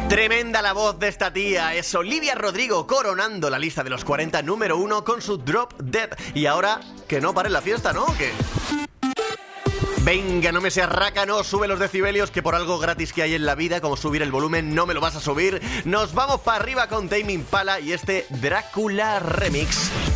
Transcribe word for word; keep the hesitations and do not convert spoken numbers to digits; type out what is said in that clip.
Tremenda la voz de esta tía, es Olivia Rodrigo coronando la lista de los cuarenta número uno con su Drop Dead. Y ahora, que no pare la fiesta, ¿no? ¿Qué? Venga, no me seas rácano, sube los decibelios, que por algo gratis que hay en la vida, como subir el volumen, no me lo vas a subir. Nos vamos para arriba con Tame Impala y este Drácula Remix.